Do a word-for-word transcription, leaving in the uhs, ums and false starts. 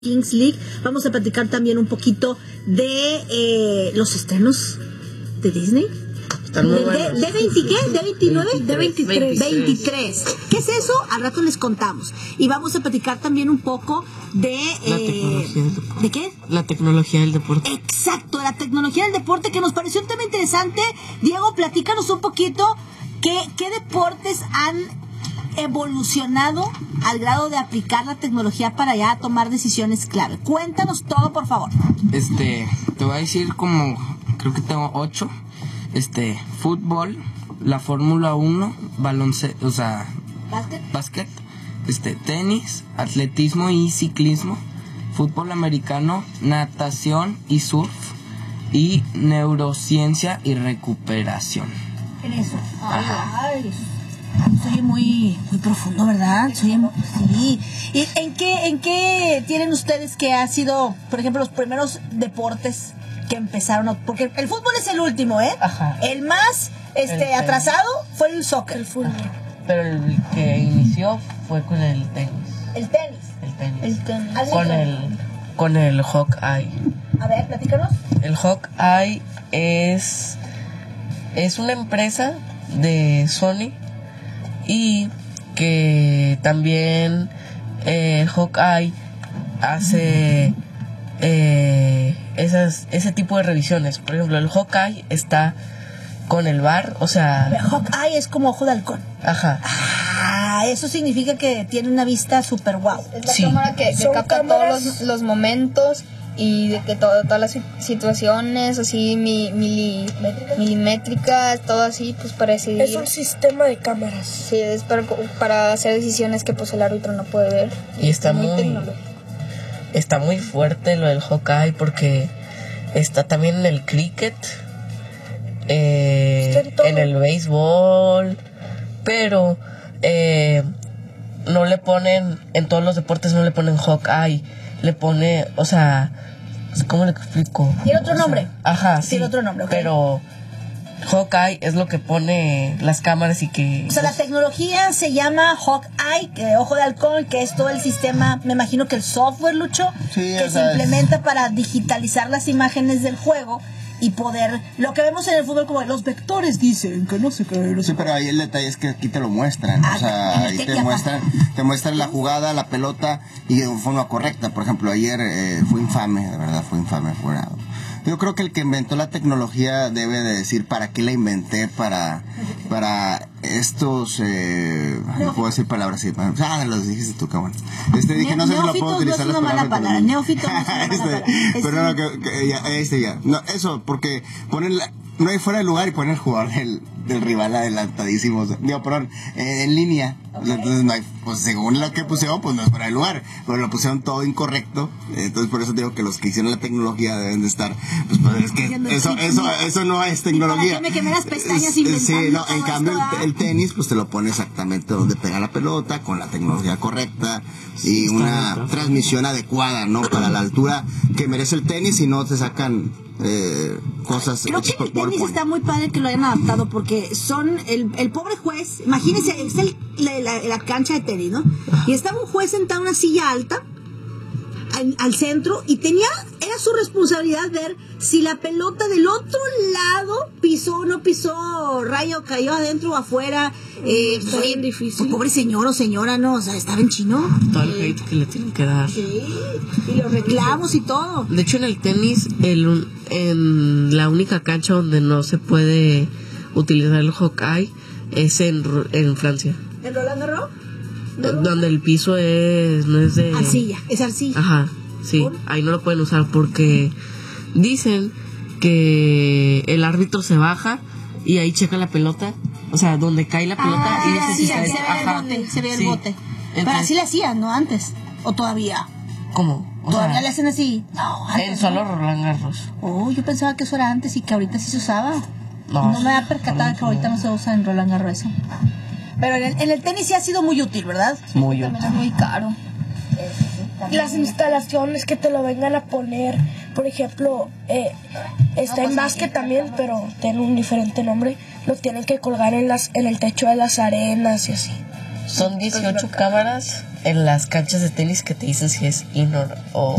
Kings League. Vamos a platicar también un poquito de eh, los estrenos de Disney. Están muy ¿De, buenos. de, de veinte qué? ¿De veintinueve? De veintitrés. veintitrés. ¿Qué es eso? Al rato les contamos. Y vamos a platicar también un poco de... La eh, tecnología del deporte. ¿De qué? La tecnología del deporte. Exacto, la tecnología del deporte, que nos pareció un tema interesante. Diego, platícanos un poquito qué, qué deportes han evolucionado al grado de aplicar la tecnología para ya tomar decisiones clave. Cuéntanos todo, por favor. Este, te voy a decir como, creo que tengo ocho. Este, fútbol, la Fórmula uno, baloncesto, o sea, ¿Básquet? básquet, este, tenis, atletismo y ciclismo, fútbol americano, natación y surf, y neurociencia y recuperación. En eso. Ajá. Ay, soy muy muy profundo, ¿verdad? Soy sí. ¿Y en qué en qué tienen ustedes que ha sido, por ejemplo, los primeros deportes que empezaron a, porque el fútbol es el último, ¿eh? Ajá. El más este El atrasado fue el soccer, El fútbol. Pero el que inició fue con el tenis. el tenis. El tenis. El tenis. Así Con que- el con el Hawkeye. A ver, platícanos. El Hawkeye es es una empresa de Sony y que también eh, Hawkeye hace eh, esas ese tipo de revisiones. Por ejemplo, el Hawkeye está con el V A R, o sea, Hawkeye es como ojo de halcón. ajá. Ah, eso significa que tiene una vista super guau. Es la Sí. cámara que, que Son capta cámaras- todos los, los momentos y de que todo, todas las situaciones así mi, mili, milimétricas, todo así, pues para decidir. Es un sistema de cámaras. Sí, es para, para hacer decisiones que pues el árbitro no puede ver. Y está muy tecnológico. está muy fuerte lo del Hawkeye porque está también en el cricket, eh, Está en todo. en el béisbol, pero eh, no le ponen, en todos los deportes no le ponen Hawkeye, le pone, o sea, ¿cómo le explico? Tiene otro O sea, nombre. Ajá, sí. Tiene otro nombre, ok. Pero Hawkeye es lo que pone las cámaras y que... O sea, la tecnología se llama Hawkeye, que, ojo de halcón, que es todo el sistema, me imagino que el software, Lucho, Sí, que o se sea, es- implementa para digitalizar las imágenes del juego y poder, lo que vemos en el fútbol como los vectores dicen que no sé qué. No sé Sí, pero ahí el detalle es que aquí te lo muestran, Ah, o sea, en el ahí te teclado. muestran, te muestran la jugada, la pelota y de forma correcta. Por ejemplo, ayer eh, fue infame, de verdad fue infame. Fue una- Yo creo que el que inventó la tecnología debe de decir para qué la inventé, para para estos, eh, no puedo decir palabras así, para- ah, los dijiste tú, cabrón. Este, dije, no sé si lo puedo Neófitos no utilizar es las una mala palabras. palabra, pero- neófito no es una mala Este, palabra. Es Perdona, un- que, que ya, este ya. No, eso, porque ponen la, no hay fuera de lugar y ponen el jugador del, del rival adelantadísimo. O sea, digo, perdón, eh, en línea. Entonces no hay, pues según lo que pusieron, pues no es fuera de lugar. Pero lo pusieron todo incorrecto. Entonces por eso digo que los que hicieron la tecnología deben de estar, pues, pues es que Diciendo, eso, sí, eso, sí. eso no es ¿Y para tecnología. qué me quemé las pestañas Es- inventando Sí, no, todo en cambio esto, el, ah? el tenis, pues te lo pone exactamente donde pega la pelota, con la tecnología correcta y una transmisión adecuada, ¿no? Para la altura que merece el tenis y no te sacan eh, cosas Creo que hechas por el tenis PowerPoint. está muy padre que lo hayan adaptado porque son el, el pobre juez, imagínense, es el, la, la- la cancha de tenis, ¿no? Y estaba un juez sentado en una silla alta al, al centro y tenía, era su responsabilidad ver si la pelota del otro lado pisó o no pisó, rayo cayó adentro o afuera. Eh, Está fue- bien difícil. pues, pobre señor o señora, ¿no? O sea, estaba en chino. Todo el hate que le tienen que dar. Sí, y los reclamos y todo. De hecho, en el tenis, el, en la única cancha donde no se puede utilizar el Hawkeye es en, Ru- en Francia. ¿En Roland Garros? Eh, Donde el piso es no es de... Arcilla, es arcilla. Ajá, sí. ¿Por? Ahí no lo pueden usar porque dicen que el árbitro se baja y ahí checa la pelota. O sea, donde cae la pelota Ah, y dice sí, si se está... ve el Ajá, bote, se ve el sí. bote. Pero Entonces, así le hacían, ¿no? Antes. ¿O todavía? ¿cómo? O ¿Todavía sea, le hacen así? No, En antes. solo ¿no? Roland Garros. Oh, yo pensaba que eso era antes y que ahorita sí se usaba. No, No, me había percatado que ahorita no se usa en Roland Garros eso. Pero en el, en el tenis sí ha sido muy útil, ¿verdad? Muy También es muy caro. Las instalaciones que te lo vengan a poner, por ejemplo, eh, está en básquet también, pero tiene un diferente nombre. Lo tienen que colgar en las en el techo de las arenas y así. Son dieciocho cámaras en las canchas de tenis que te dicen si es in or- o